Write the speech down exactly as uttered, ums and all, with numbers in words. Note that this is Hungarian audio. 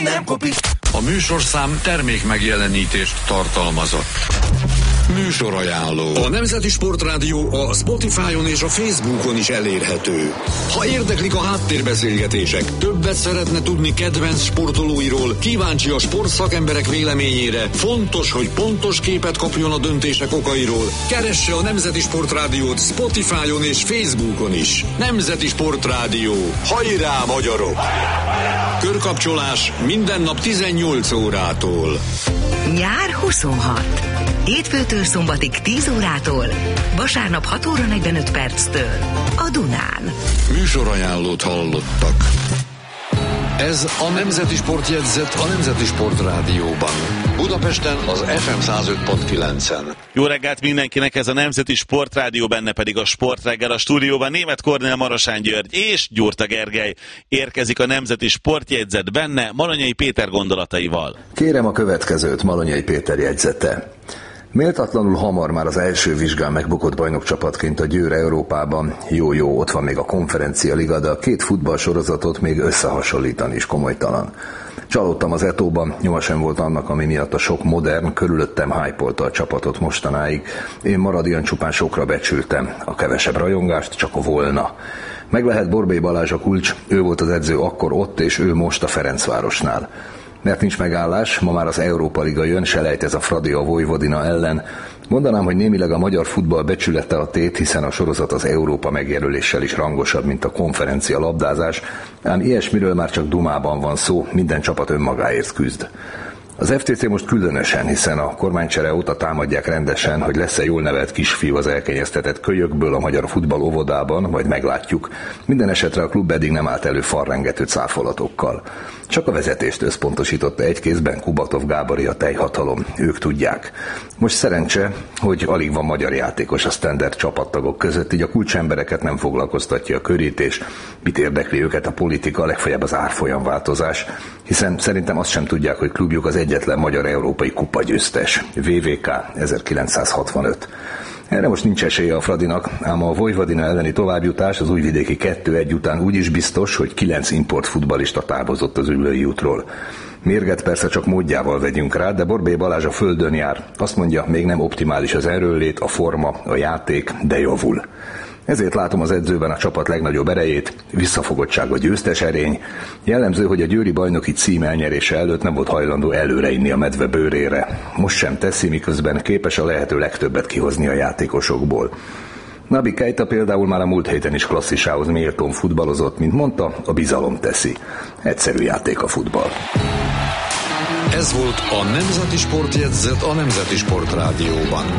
Nem kopik. A műsorszám termék megjelenítést tartalmazott. Műsorajánló. A Nemzeti Sportrádió a Spotify-on és a Facebookon is elérhető. Ha érdeklik a háttérbeszélgetések, többet szeretne tudni kedvenc sportolóiról, kíváncsi a sportszakemberek véleményére, fontos, hogy pontos képet kapjon a döntések okairól, keresse a Nemzeti Sportrádiót Spotify-on és Facebookon is. Nemzeti Sportrádió. Hajrá, magyarok! Körkapcsolás minden nap tizennyolc órától. Nyár huszonhat. Hétfőtől szombatig tíz órától, vasárnap hat óra negyvenöt perctől a Dunán. Műsorajánlót hallottak. Ez a Nemzeti Sportjegyzet a Nemzeti Sportrádióban. Budapesten az ef em száz öt pont kilencen. Jó reggelt mindenkinek, ez a Nemzeti Sportrádió, benne pedig a Sportreggel. A stúdióban Németh Kornél, Marosán György és Gyurta Gergely. Érkezik a Nemzeti Sportjegyzet, benne Malonyai Péter gondolataival. Kérem a következőt, Malonyai Péter jegyzete. Méltatlanul hamar már az első vizsgán megbukott bajnokcsapatként a Győr Európában. Jó-jó, ott van még a Konferencia Liga, de a két futballsorozatot még összehasonlítani is komolytalan. Csalódtam az etóban, nyoma sem volt annak, ami miatt a sok modern, körülöttem hype-olta a csapatot mostanáig. Én maradján csupán sokra becsültem, a kevesebb rajongást csak a volna. Meg lehet Borbély Balázs a kulcs, ő volt az edző akkor ott, és ő most a Ferencvárosnál. Mert nincs megállás, ma már az Európa Liga jön, selejt ez a Fradi a Vojvodina ellen. Mondanám, hogy némileg a magyar futball becsülete a tét, hiszen a sorozat az Európa megjelöléssel is rangosabb, mint a konferencia labdázás, ám ilyesmiről már csak dumában van szó, minden csapat önmagáért küzd. Az ef té cé most különösen, hiszen a kormánycsere óta támadják rendesen, hogy lesz-e jól nevelt kisfiú az elkényeztetett kölyökből a magyar futball óvodában, majd meglátjuk. Minden esetre a klub eddig nem állt elő farrengető cáfolatokkal. Csak a vezetést összpontosította egy kézben Kubatov Gábori a teljhatalom, ők tudják. Most szerencse, hogy alig van magyar játékos a standard csapattagok között, így a kulcsembereket nem foglalkoztatja a körítés, mit érdekli őket a politika, legfeljebb az árfolyamváltozás, hiszen szerintem azt sem tudják, hogy klubjuk az egyetlen magyar európai kupagyőztes, vé vé ká ezerkilencszázhatvanöt. Erre most nincs esélye a Fradinak, ám a Vojvodina elleni továbbjutás az újvidéki kettő egy után úgy is biztos, hogy kilenc import futballista távozott az Üllői útról. Mérget persze csak módjával vegyünk rá, de Borbély Balázs a földön jár. Azt mondja, még nem optimális az erőnlét, a forma, a játék, de javul. Ezért látom az edzőben a csapat legnagyobb erejét, visszafogottság a győztes erény. Jellemző, hogy a győri bajnoki cím elnyerése előtt nem volt hajlandó előre inni a medve bőrére. Most sem teszi, miközben képes a lehető legtöbbet kihozni a játékosokból. Nabi Keita például már a múlt héten is klasszisához méltón futballozott, mint mondta, a bizalom teszi. Egyszerű játék a futball. Ez volt a Nemzeti Sportjegyzet a Nemzeti Sportrádióban.